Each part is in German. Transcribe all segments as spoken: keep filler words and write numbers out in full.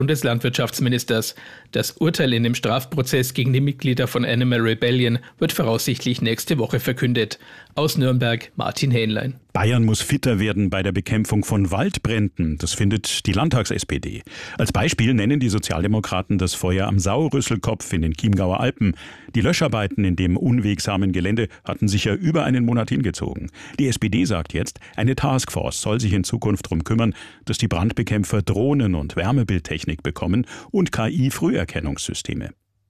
des Landwirtschaftsministers. Das Urteil in dem Strafprozess gegen die Mitglieder von Animal Rebellion wird voraussichtlich nächste Woche verkündet. Aus Nürnberg, Martin Hähnlein. Bayern muss fitter werden bei der Bekämpfung von Waldbränden. Das findet die Landtags-S P D. Als Beispiel nennen die Sozialdemokraten das Feuer am Sauerrüsselkopf in den Chiemgauer Alpen. Die Löscharbeiten in dem unwegsamen Gelände hatten sich ja über einen Monat hingezogen. Die S P D sagt jetzt, eine Taskforce soll sich in Zukunft darum kümmern, dass die Brandbekämpfer Drohnen und Wärmebildtechnik bekommen und K I-Früherkennungssysteme.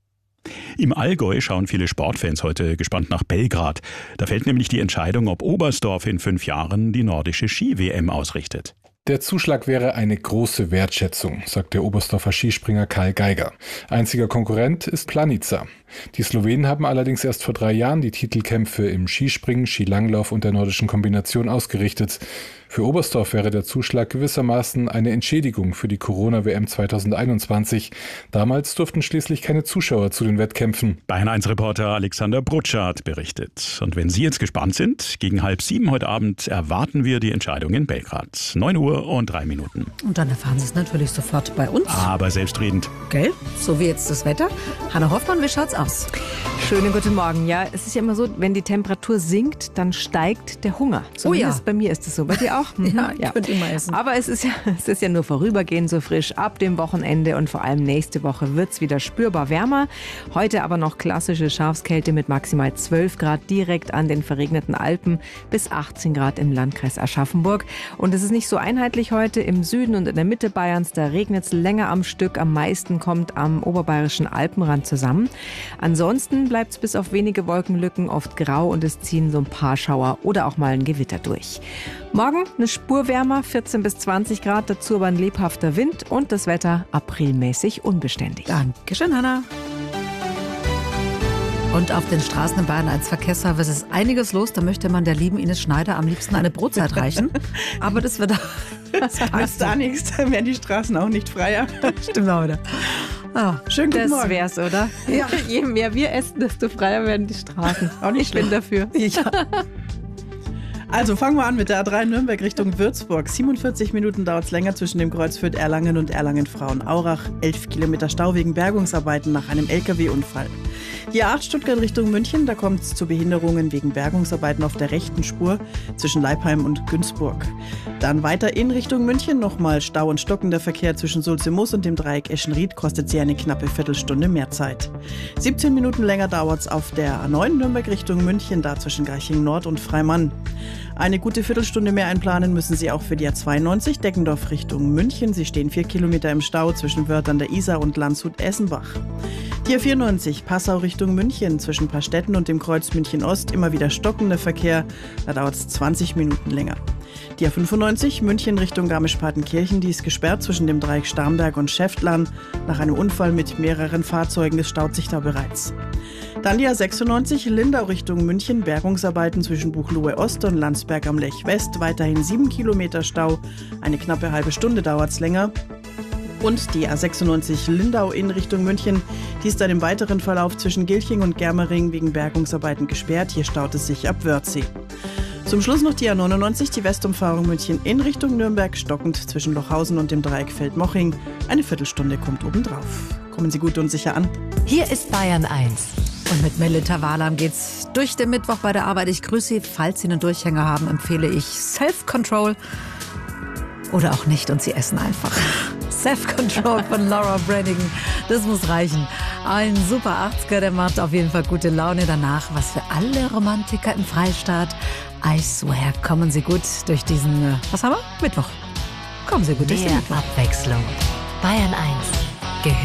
Im Allgäu schauen viele Sportfans heute gespannt nach Belgrad. Da fällt nämlich die Entscheidung, ob Oberstdorf in fünf Jahren die nordische Ski-W M ausrichtet. Der Zuschlag wäre eine große Wertschätzung, sagt der Oberstdorfer Skispringer Karl Geiger. Einziger Konkurrent ist Planica. Die Slowenen haben allerdings erst vor drei Jahren die Titelkämpfe im Skispringen, Skilanglauf und der nordischen Kombination ausgerichtet. Für Oberstdorf wäre der Zuschlag gewissermaßen eine Entschädigung für die Corona-W M zwanzig einundzwanzig. Damals durften schließlich keine Zuschauer zu den Wettkämpfen. Bayern eins Reporter Alexander Brutscher hat berichtet. Und wenn Sie jetzt gespannt sind, gegen halb sieben heute Abend erwarten wir die Entscheidung in Belgrad. neun Uhr und drei Minuten. Und dann erfahren Sie es natürlich sofort bei uns. Aber selbstredend. Gell? So wie jetzt das Wetter. Hanna Hoffmann, wie schaut's aus? Schönen guten Morgen. Ja, es ist ja immer so, wenn die Temperatur sinkt, dann steigt der Hunger. Zumindest oh ja. Bei mir ist es so. Bei dir auch? Ja, ja. Könnt ihr mal essen. Aber es ist, ja, es ist ja nur vorübergehend so frisch. Ab dem Wochenende und vor allem nächste Woche wird es wieder spürbar wärmer. Heute aber noch klassische Schafskälte mit maximal zwölf Grad direkt an den verregneten Alpen bis achtzehn Grad im Landkreis Aschaffenburg. Und es ist nicht so einheitlich heute. Im Süden und in der Mitte Bayerns, da regnet es länger am Stück. Am meisten kommt am oberbayerischen Alpenrand zusammen. Ansonsten bleibt es bis auf wenige Wolkenlücken oft grau und es ziehen so ein paar Schauer oder auch mal ein Gewitter durch. Morgen eine Spur wärmer, vierzehn bis zwanzig Grad, dazu aber ein lebhafter Wind und das Wetter aprilmäßig unbeständig. Dankeschön, Hanna. Und auf den Straßen in Bayern als Verkehrsservice ist einiges los. Da möchte man der lieben Ines Schneider am liebsten eine Brotzeit reichen. Aber das wird das nützt da nichts, dann werden die Straßen auch nicht freier. Stimmt auch wieder. Oh, Schönen guten das Morgen. wär's, oder? Ja. Je mehr wir essen, desto freier werden die Straßen. Auch nicht ich bin dafür. Ja. Also fangen wir an mit der A drei Nürnberg Richtung Würzburg. siebenundvierzig Minuten dauert es länger zwischen dem Kreuz Fürth-Erlangen und Erlangen-Frauenaurach. elf Kilometer Stau wegen Bergungsarbeiten nach einem L K W-Unfall. Die A acht Stuttgart Richtung München, da kommt es zu Behinderungen wegen Bergungsarbeiten auf der rechten Spur zwischen Leipheim und Günzburg. Dann weiter in Richtung München nochmal Stau und stockender Verkehr zwischen Sulze-Moos und dem Dreieck Eschenried, kostet sie eine knappe Viertelstunde mehr Zeit. siebzehn Minuten länger dauert es auf der A neun Nürnberg Richtung München, da zwischen Garching Nord und Freimann. Eine gute Viertelstunde mehr einplanen müssen Sie auch für die A zweiundneunzig Deggendorf Richtung München. Sie stehen vier Kilometer im Stau zwischen Wörth an der Isar und Landshut-Essenbach. Die A vierundneunzig Passau Richtung München zwischen Paarstetten und dem Kreuz München Ost immer wieder stockender Verkehr. Da dauert es zwanzig Minuten länger. Die A fünfundneunzig München Richtung Garmisch-Partenkirchen, die ist gesperrt zwischen dem Dreieck Starnberg und Schäftlarn. Nach einem Unfall mit mehreren Fahrzeugen, es staut sich da bereits. Dann die A sechsundneunzig Lindau Richtung München, Bergungsarbeiten zwischen Buchloe Ost und Landsberg am Lech West, weiterhin sieben Kilometer Stau, eine knappe halbe Stunde dauert es länger. Und die A sechsundneunzig Lindau in Richtung München, die ist dann im weiteren Verlauf zwischen Gilching und Germering wegen Bergungsarbeiten gesperrt, hier staut es sich ab Wörthsee. Zum Schluss noch die A neunundneunzig, die Westumfahrung München in Richtung Nürnberg, stockend zwischen Lochhausen und dem Dreieck Feldmoching. Eine Viertelstunde kommt obendrauf. Kommen Sie gut und sicher an. Hier ist Bayern eins. Und mit Melita Wahlam geht's durch den Mittwoch bei der Arbeit. Ich grüße Sie. Falls Sie einen Durchhänger haben, empfehle ich Self-Control. Oder auch nicht und Sie essen einfach. Self-Control von Laura Branigan. Das muss reichen. Ein super achtziger, der macht auf jeden Fall gute Laune danach. Was für alle Romantiker im Freistaat. I swear, kommen Sie gut durch diesen, was haben wir? Mittwoch. Kommen Sie gut durch den Mehr Mittwoch. Abwechslung. Bayern eins.